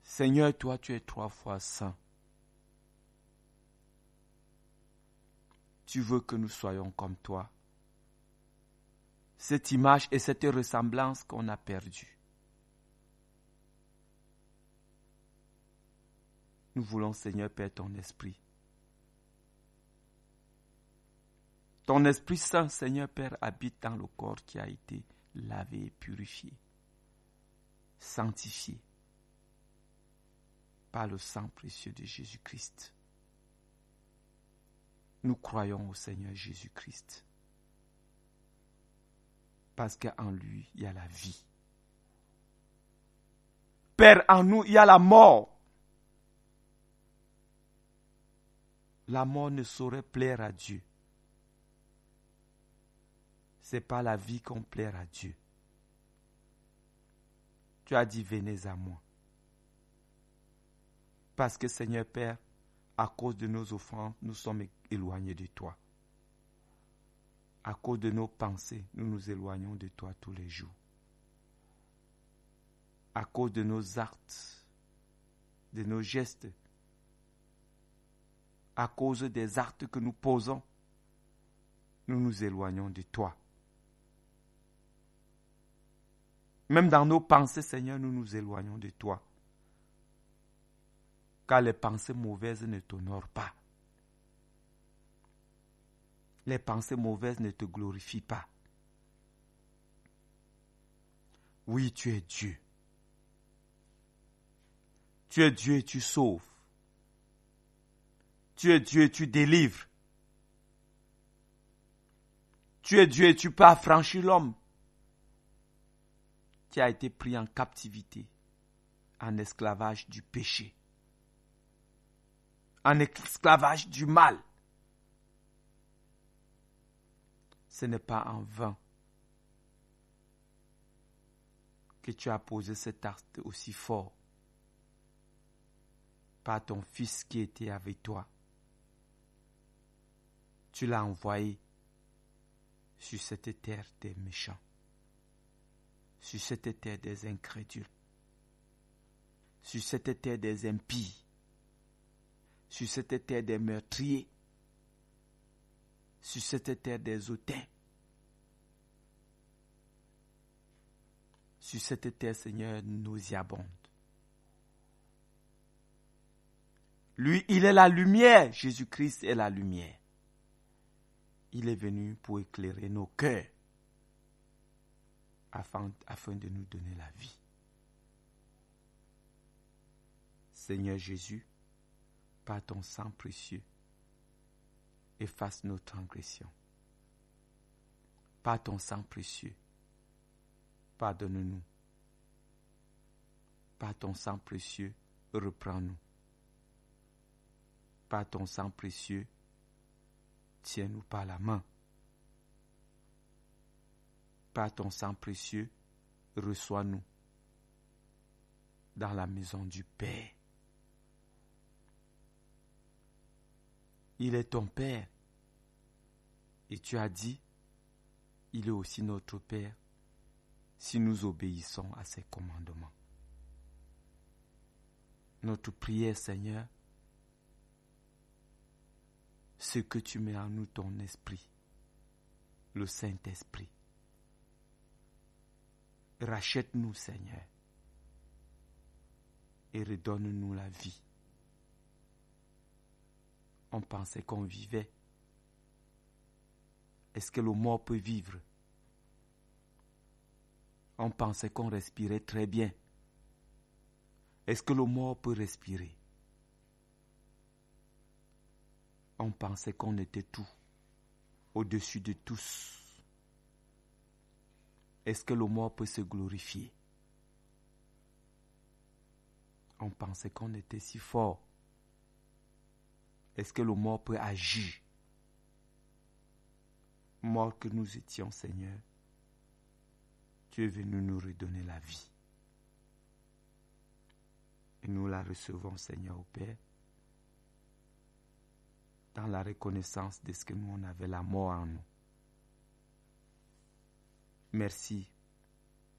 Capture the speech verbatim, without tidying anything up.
Seigneur, toi, tu es trois fois saint. Tu veux que nous soyons comme toi. Cette image et cette ressemblance qu'on a perdue. Nous voulons, Seigneur Père, ton esprit. Ton Esprit Saint, Seigneur Père, habite dans le corps qui a été lavé et purifié, sanctifié par le sang précieux de Jésus-Christ. Nous croyons au Seigneur Jésus-Christ. Parce qu'en lui, il y a la vie. Père, en nous, il y a la mort. La mort ne saurait plaire à Dieu. C'est pas la vie qu'on plaire à Dieu. Tu as dit, venez à moi. Parce que Seigneur Père, à cause de nos offenses, nous sommes éloignés de toi. À cause de nos pensées, nous nous éloignons de toi tous les jours. À cause de nos actes, de nos gestes, à cause des actes que nous posons, nous nous éloignons de toi. Même dans nos pensées, Seigneur, nous nous éloignons de toi. Car les pensées mauvaises ne t'honorent pas. Les pensées mauvaises ne te glorifient pas. Oui, tu es Dieu. Tu es Dieu et tu sauves. Tu es Dieu et tu délivres. Tu es Dieu et tu peux affranchir l'homme qui a été pris en captivité, en esclavage du péché, en esclavage du mal. Ce n'est pas en vain que tu as posé cet acte aussi fort par ton Fils qui était avec toi. Tu l'as envoyé sur cette terre des méchants, sur cette terre des incrédules, sur cette terre des impies, sur cette terre des meurtriers, sur cette terre des hautains. Sur cette terre, Seigneur, nauséabonde. Lui, il est la lumière. Jésus-Christ est la lumière. Il est venu pour éclairer nos cœurs afin, afin de nous donner la vie. Seigneur Jésus, par ton sang précieux, efface nos transgressions. Par ton sang précieux, pardonne-nous. Par ton sang précieux, reprends-nous. Par ton sang précieux, tiens-nous par la main. Par ton sang précieux, reçois-nous dans la maison du Père. Il est ton Père. Et tu as dit, il est aussi notre Père si nous obéissons à ses commandements. Notre prière, Seigneur, ce que tu mets en nous, ton esprit, le Saint-Esprit. Rachète-nous, Seigneur, et redonne-nous la vie. On pensait qu'on vivait. Est-ce que le mort peut vivre? On pensait qu'on respirait très bien. Est-ce que le mort peut respirer? On pensait qu'on était tout, au-dessus de tous. Est-ce que le mort peut se glorifier? On pensait qu'on était si fort. Est-ce que le mort peut agir? Mort que nous étions, Seigneur, tu es venu nous redonner la vie. Et nous la recevons, Seigneur, au Père, dans la reconnaissance de ce que nous, on avait la mort en nous. Merci